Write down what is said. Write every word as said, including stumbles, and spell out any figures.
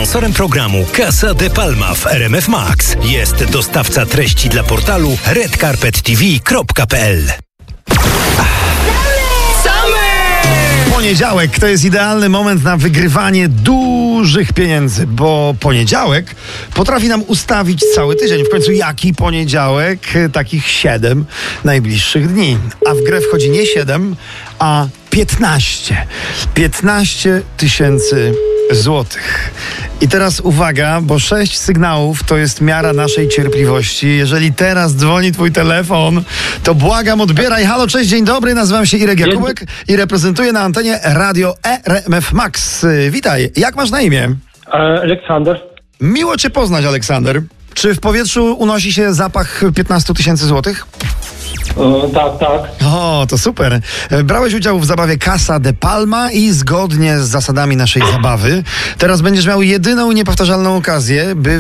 Sponsorem programu Casa de Palma w R M F Max jest dostawca treści dla portalu red carpet t v kropka p l. Poniedziałek to jest idealny moment na wygrywanie dużych pieniędzy, bo poniedziałek potrafi nam ustawić cały tydzień. W końcu jaki poniedziałek? Takich siedem najbliższych dni. A w grę wchodzi nie siedem, a piętnaście. piętnaście tysięcy złotych. I teraz uwaga, bo sześć sygnałów to jest miara naszej cierpliwości. Jeżeli teraz dzwoni twój telefon, to błagam, odbieraj. Halo, cześć, dzień dobry, nazywam się Irek Jakubek i reprezentuję na antenie Radio R M F Max. Witaj, jak masz na imię? Aleksander. Miło cię poznać, Aleksander. Czy w powietrzu unosi się zapach piętnaście tysięcy złotych? O, tak, tak. O, to super. Brałeś udział w zabawie Casa de Palma i zgodnie z zasadami naszej zabawy teraz będziesz miał jedyną i niepowtarzalną okazję, by